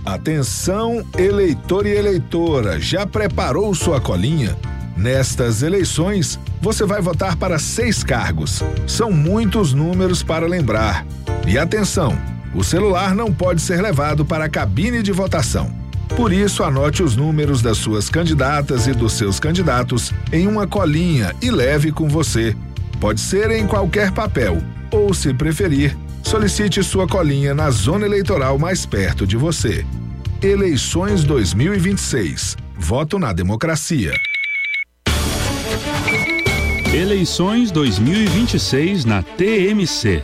Atenção, eleitor e eleitora, já preparou sua colinha? Nestas eleições, você vai votar para 6 cargos. São muitos números para lembrar. E atenção, o celular não pode ser levado para a cabine de votação. Por isso, anote os números das suas candidatas e dos seus candidatos em uma colinha e leve com você. Pode ser em qualquer papel, ou, se preferir, solicite sua colinha na zona eleitoral mais perto de você. Eleições 2026. Voto na democracia. Eleições 2026 na TMC.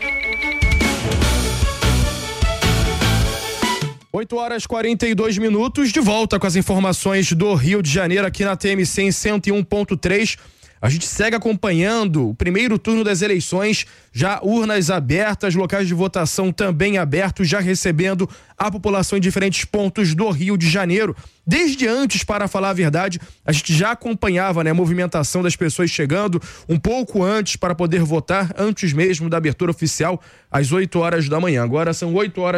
8h42, de volta com as informações do Rio de Janeiro aqui na TMC em 101.3. A gente segue acompanhando o primeiro turno das eleições, já urnas abertas, locais de votação também abertos, já recebendo a população em diferentes pontos do Rio de Janeiro. Desde antes, para falar a verdade, a gente já acompanhava, né, a movimentação das pessoas chegando um pouco antes para poder votar, antes mesmo da abertura oficial, às 8 horas da manhã. Agora são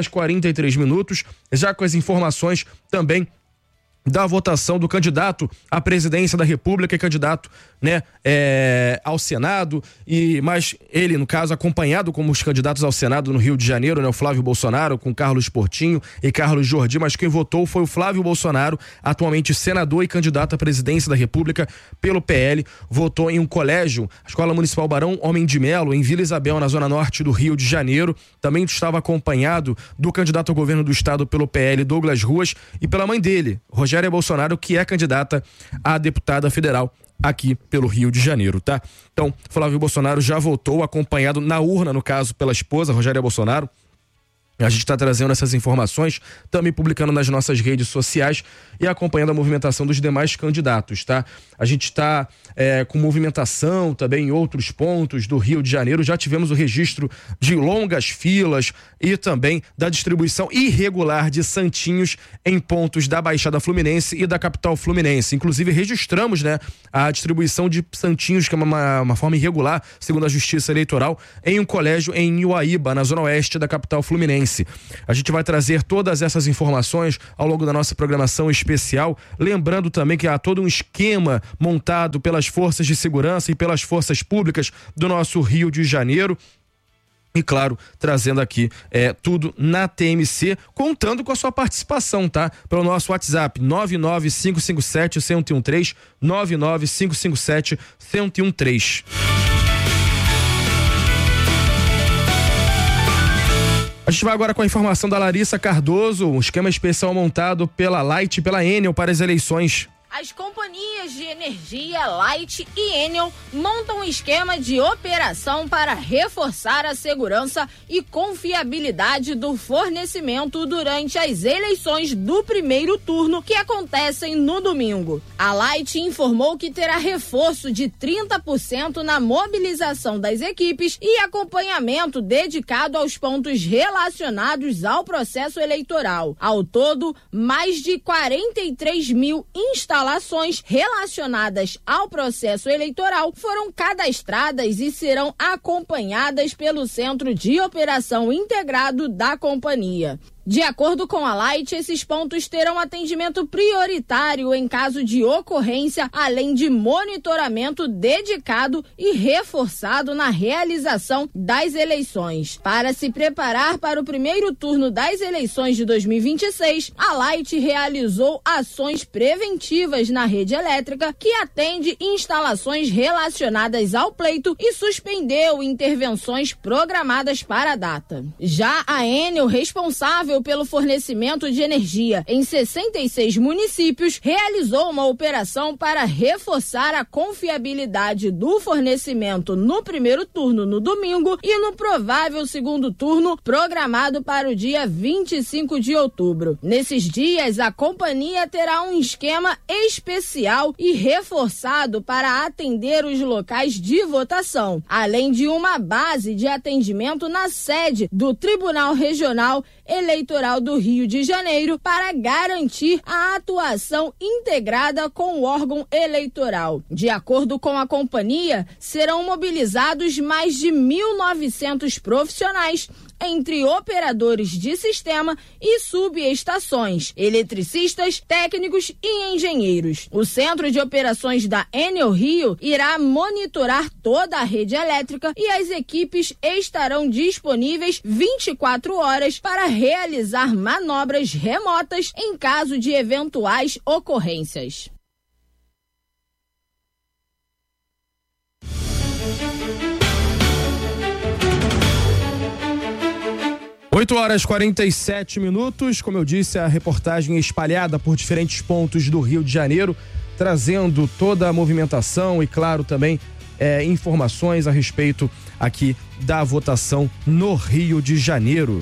8h43, já com as informações também da votação do candidato à presidência da República e candidato, né, ao Senado, mas ele, no caso, acompanhado como os candidatos ao Senado no Rio de Janeiro, né, o Flávio Bolsonaro, com Carlos Portinho e Carlos Jordi, mas quem votou foi o Flávio Bolsonaro, atualmente senador e candidato à presidência da República pelo PL, votou em um colégio, a Escola Municipal Barão Homem de Melo, em Vila Isabel, na zona norte do Rio de Janeiro. Também estava acompanhado do candidato ao governo do estado pelo PL, Douglas Ruas, e pela mãe dele, Rogéria Bolsonaro, que é candidata a deputada federal aqui pelo Rio de Janeiro, tá? Então, Flávio Bolsonaro já votou, acompanhado na urna, no caso, pela esposa, Rogéria Bolsonaro. A gente está trazendo essas informações, também publicando nas nossas redes sociais e acompanhando a movimentação dos demais candidatos, tá? A gente está com movimentação também em outros pontos do Rio de Janeiro. Já tivemos o registro de longas filas e também da distribuição irregular de santinhos em pontos da Baixada Fluminense e da capital fluminense. Inclusive, registramos, né, a distribuição de santinhos, que é uma forma irregular, segundo a Justiça Eleitoral, em um colégio em Uaíba, na zona oeste da capital fluminense. A gente vai trazer todas essas informações ao longo da nossa programação especial, lembrando também que há todo um esquema montado pelas forças de segurança e pelas forças públicas do nosso Rio de Janeiro. E claro, trazendo aqui tudo na TMC, contando com a sua participação, tá? Pelo nosso WhatsApp 99557-1013, 99557-1013. A gente vai agora com a informação da Larissa Cardoso, um esquema especial montado pela Light e pela Enel para as eleições. As companhias de energia Light e Enel montam um esquema de operação para reforçar a segurança e confiabilidade do fornecimento durante as eleições do primeiro turno, que acontecem no domingo. A Light informou que terá reforço de 30% na mobilização das equipes e acompanhamento dedicado aos pontos relacionados ao processo eleitoral. Ao todo, mais de 43 mil instalações relacionadas ao processo eleitoral foram cadastradas e serão acompanhadas pelo Centro de Operação Integrado da companhia. De acordo com a Light, esses pontos terão atendimento prioritário em caso de ocorrência, além de monitoramento dedicado e reforçado na realização das eleições. Para se preparar para o primeiro turno das eleições de 2026, a Light realizou ações preventivas na rede elétrica, que atende instalações relacionadas ao pleito, e suspendeu intervenções programadas para a data. Já a Enel, responsável pelo fornecimento de energia em 66 municípios, realizou uma operação para reforçar a confiabilidade do fornecimento no primeiro turno no domingo e no provável segundo turno programado para o dia 25 de outubro. Nesses dias, a companhia terá um esquema especial e reforçado para atender os locais de votação, além de uma base de atendimento na sede do Tribunal Regional Eleitoral do Rio de Janeiro, para garantir a atuação integrada com o órgão eleitoral. De acordo com a companhia, serão mobilizados mais de 1.900 profissionais entre operadores de sistema e subestações, eletricistas, técnicos e engenheiros. O Centro de Operações da Enel Rio irá monitorar toda a rede elétrica e as equipes estarão disponíveis 24 horas para realizar manobras remotas em caso de eventuais ocorrências. Oito horas 47 minutos, como eu disse, a reportagem espalhada por diferentes pontos do Rio de Janeiro, trazendo toda a movimentação e, claro, também informações a respeito aqui da votação no Rio de Janeiro.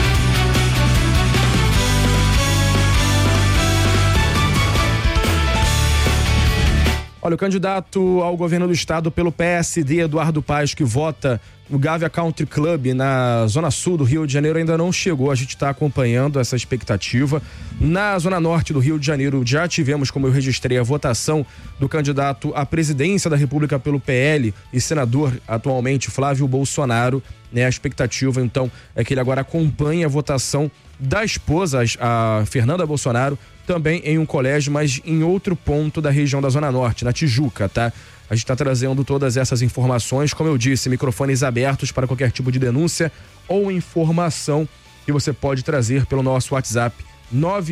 Olha, o candidato ao governo do estado pelo PSD, Eduardo Paes, que vota no Gávea Country Club, na zona sul do Rio de Janeiro, ainda não chegou. A gente está acompanhando essa expectativa. Na zona norte do Rio de Janeiro, já tivemos, como eu registrei, a votação do candidato à presidência da República pelo PL e senador atualmente, Flávio Bolsonaro. A expectativa, então, é que ele agora acompanhe a votação da esposa, a Fernanda Bolsonaro, também em um colégio, mas em outro ponto da região da Zona Norte, na Tijuca, tá? A gente está trazendo todas essas informações, como eu disse, microfones abertos para qualquer tipo de denúncia ou informação que você pode trazer pelo nosso WhatsApp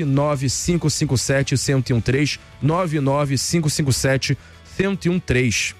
99557-1013, 99557-1013.